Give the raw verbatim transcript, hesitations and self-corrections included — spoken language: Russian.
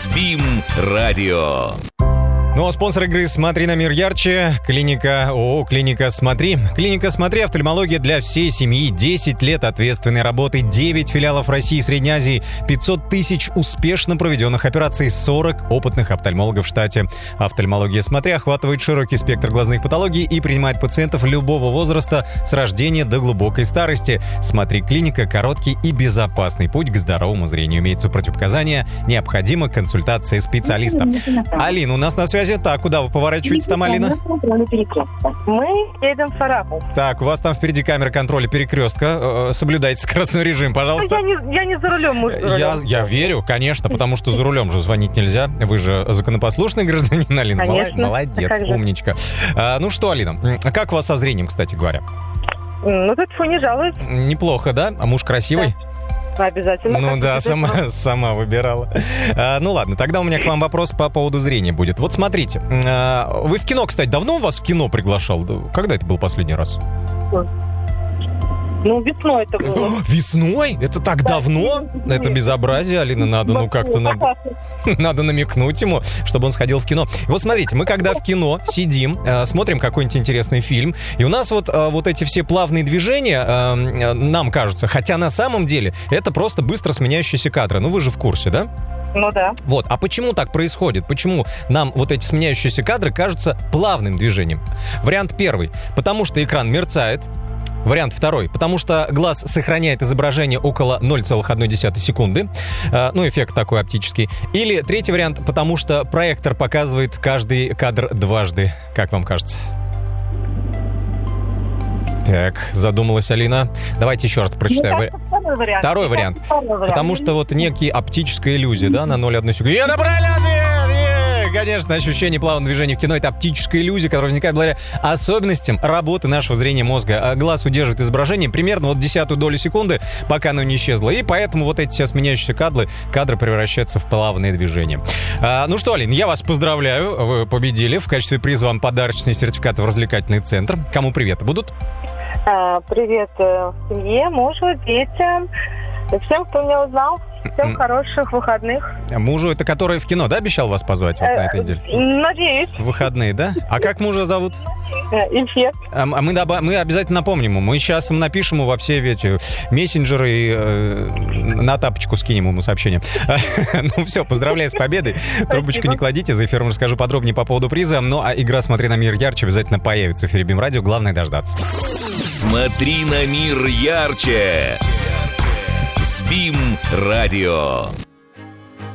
СБИМ радио. Ну а спонсор игры «Смотри на мир ярче» — клиника ООО «Клиника Смотри». Клиника «Смотри» — офтальмология для всей семьи. десять лет ответственной работы, девять филиалов России и Средней Азии, пятьсот тысяч успешно проведенных операций, сорок опытных офтальмологов в штате. Офтальмология «Смотри» охватывает широкий спектр глазных патологий и принимает пациентов любого возраста с рождения до глубокой старости. «Смотри» клиника — короткий и безопасный путь к здоровому зрению. Имеются противопоказания, необходима консультация специалиста. Алина, у нас на связи. Так, куда вы поворачиваете там, Алина? Мы едем в Сарапул. Так, у вас там впереди камера контроля перекрестка. Соблюдайте скоростной режим, пожалуйста. Я не, я не за рулем, муж за рулем. Я, я верю, конечно, потому что за рулем же звонить нельзя. Вы же законопослушный гражданин, Алина. Конечно. Молодец, умничка. А, ну что, Алина, как у вас со зрением, кстати говоря? Ну, тут фу не жалуюсь. Неплохо, да? А муж красивый? Да. Обязательно. Ну да, сама, сама выбирала. А, ну ладно, тогда у меня к вам вопрос по поводу зрения будет. Вот смотрите, а, вы в кино, кстати, давно вас в кино приглашал? Когда это был последний раз? Ну, весной это было. Весной? Это так давно? Это безобразие, Алина, надо, ну как-то надо, надо намекнуть ему, чтобы он сходил в кино. Вот смотрите, мы когда в кино сидим, э, смотрим какой-нибудь интересный фильм, и у нас вот, э, вот эти все плавные движения э, нам кажутся, хотя на самом деле это просто быстро сменяющиеся кадры. Ну вы же в курсе, да? Ну да. Вот, а почему так происходит? Почему нам вот эти сменяющиеся кадры кажутся плавным движением? Вариант первый. Потому что экран мерцает. Вариант второй. Потому что глаз сохраняет изображение около ноль целых одна десятая секунды. Э, ну, эффект такой оптический. Или третий вариант. Потому что проектор показывает каждый кадр дважды. Как вам кажется? Так, задумалась Алина. Давайте еще раз прочитаю. Мне кажется, второй вариант. Второй вариант. Второй вариант. Потому что вот некие оптическая иллюзия, да, на ноль целых одна секунды. Я набрали ответ! Конечно, ощущение плавного движения в кино — это оптическая иллюзия, которая возникает благодаря особенностям работы нашего зрения мозга. Глаз удерживает изображение примерно вот десятую долю секунды, пока оно не исчезло. И поэтому вот эти все сменяющиеся кадры, кадры превращаются в плавные движения. А, ну что, Алин, я вас поздравляю. Вы победили. В качестве приза вам подарочный сертификат в развлекательный центр. Кому приветы будут? А, привет э, семье, мужу, детям, и всем, кто меня узнал. Всем хороших выходных. Мужу, это который в кино, да, обещал вас позвать вот на этой неделе? Надеюсь. Выходные, да? А как мужа зовут? Эффект. А мы, доба- мы обязательно напомним ему. Мы сейчас напишем ему во все эти мессенджеры и э, на тапочку скинем ему сообщение. Ну все, поздравляю с победой. Трубочку не кладите, за эфиром расскажу подробнее по поводу приза. Ну а игра «Смотри на мир ярче» обязательно появится в эфире БИМ радио. Главное дождаться. Смотри на мир ярче. СБИМ радио.